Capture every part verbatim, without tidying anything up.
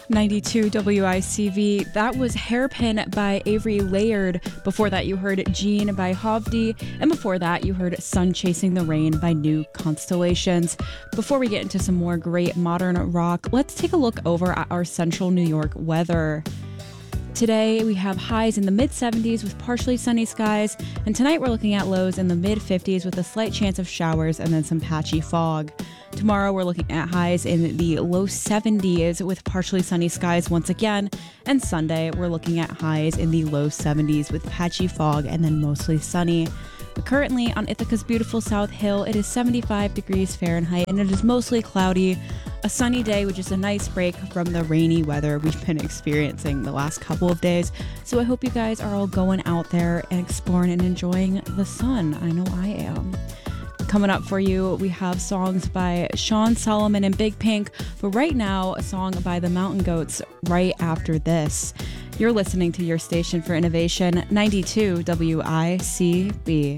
ninety-two W I C V. That was Hairpin by Avery Laird. Before that, you heard Jean by Hovdi. And before that, you heard Sun Chasing the Rain by New Constellations. Before we get into some more great modern rock, let's take a look over at our central New York weather. Today, we have highs in the mid seventies with partially sunny skies, and tonight we're looking at lows in the mid fifties with a slight chance of showers and then some patchy fog. Tomorrow, we're looking at highs in the low seventies with partially sunny skies once again, and Sunday, we're looking at highs in the low seventies with patchy fog and then mostly sunny. Currently, on Ithaca's beautiful South Hill, it is seventy-five degrees Fahrenheit, and it is mostly cloudy. A sunny day, which is a nice break from the rainy weather we've been experiencing the last couple of days. So I hope you guys are all going out there and exploring and enjoying the sun. I know I am. Coming up for you, we have songs by Sean Solomon and Big Pink, but right now, a song by the Mountain Goats right after this. You're listening to your station for innovation, ninety-two W I C B.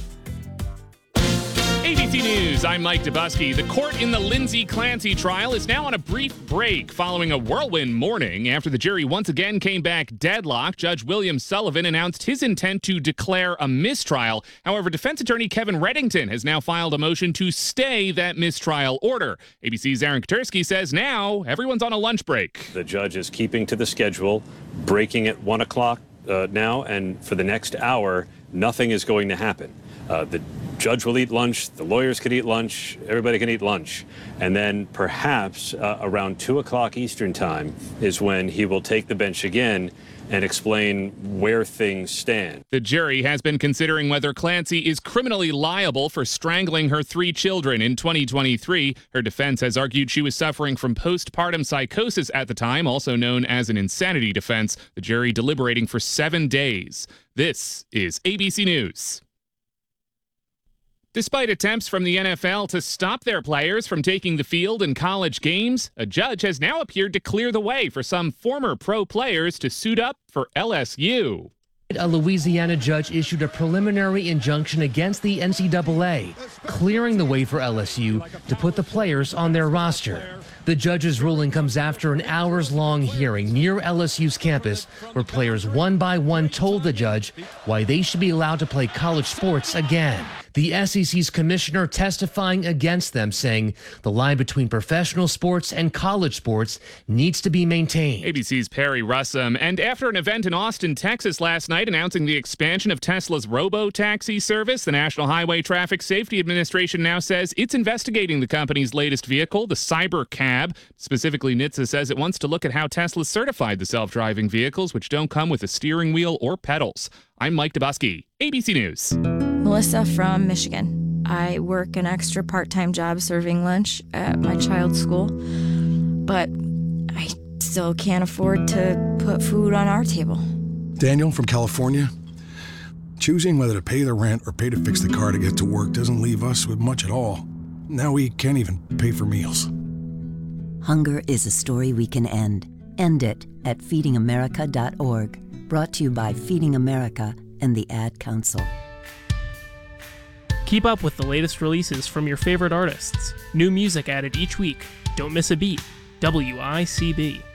A B C News, I'm Mike Dubusky. The court in the Lindsay Clancy trial is now on a brief break following a whirlwind morning. After the jury once again came back deadlocked, Judge William Sullivan announced his intent to declare a mistrial. However, defense attorney Kevin Reddington has now filed a motion to stay that mistrial order. A B C's Aaron Katersky says now everyone's on a lunch break. The judge is keeping to the schedule, breaking at one o'clock uh, now, and for the next hour, nothing is going to happen. Uh, the judge will eat lunch, the lawyers can eat lunch, everybody can eat lunch. And then perhaps uh, around two o'clock Eastern time is when he will take the bench again and explain where things stand. The jury has been considering whether Clancy is criminally liable for strangling her three children in twenty twenty-three. Her defense has argued she was suffering from postpartum psychosis at the time, also known as an insanity defense. The jury deliberating for seven days. This is A B C News. Despite attempts from the N F L to stop their players from taking the field in college games, a judge has now appeared to clear the way for some former pro players to suit up for L S U. A Louisiana judge issued a preliminary injunction against the N C double A, clearing the way for L S U to put the players on their roster. The judge's ruling comes after an hours-long hearing near L S U's campus where players one by one told the judge why they should be allowed to play college sports again. The S E C's commissioner testifying against them, saying the line between professional sports and college sports needs to be maintained. A B C's Perry Russum. And after an event in Austin, Texas last night announcing the expansion of Tesla's robo-taxi service, the National Highway Traffic Safety Administration now says it's investigating the company's latest vehicle, the Cybercab. Specifically, N H T S A says it wants to look at how Tesla certified the self-driving vehicles, which don't come with a steering wheel or pedals. I'm Mike Dubusky, A B C News. Melissa from Michigan. I work an extra part-time job serving lunch at my child's school, but I still can't afford to put food on our table. Daniel from California. Choosing whether to pay the rent or pay to fix the car to get to work doesn't leave us with much at all. Now we can't even pay for meals. Hunger is a story we can end. End it at feeding america dot org. Brought to you by Feeding America and the Ad Council. Keep up with the latest releases from your favorite artists. New music added each week. Don't miss a beat. W I C B.